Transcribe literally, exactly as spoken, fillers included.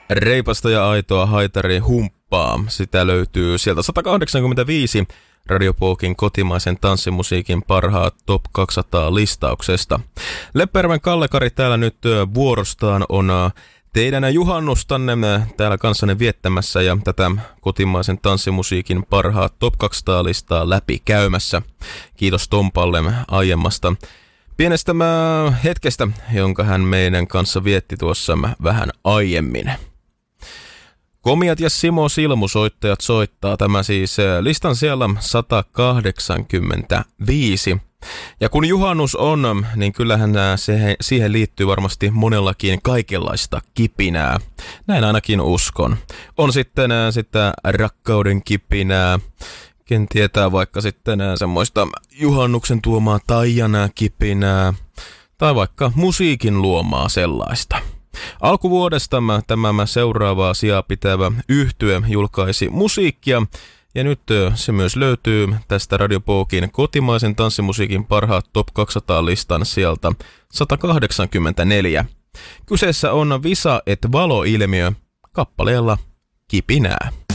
Reipasta ja aitoa haitari humppaa. Sitä löytyy sieltä sata kahdeksankymmentäviisi Radio Pokin kotimaisen tanssimusiikin parhaat Top kaksisataa listauksesta. Leppäjärven Kalle-Kari täällä nyt vuorostaan on teidän juhannustanne täällä kanssanne viettämässä ja tätä kotimaisen tanssimusiikin parhaat Top kaksisataa listaa läpi käymässä. Kiitos Tompalle aiemmasta pienestä hetkestä, jonka hän meidän kanssa vietti tuossa vähän aiemmin. Komiat ja Simo Silmu soittajat soittaa. Tämä siis listan siellä sata kahdeksankymmentäviisi. Ja kun juhannus on, niin kyllähän se, siihen liittyy varmasti monellakin kaikenlaista kipinää. Näin ainakin uskon. On sitten sitä rakkauden kipinää. Ken tietää vaikka sitten semmoista juhannuksen tuomaa taijanaa kipinää. Tai vaikka musiikin luomaa sellaista. Alkuvuodesta tämä seuraavaa sijaa pitävä yhtye julkaisi musiikkia, ja nyt se myös löytyy tästä Radio Pokin kotimaisen tanssimusiikin parhaat Top kaksisataa listan sieltä sata kahdeksankymmentäneljä. Kyseessä on Visa et Valo-ilmiö kappaleella Kipinää.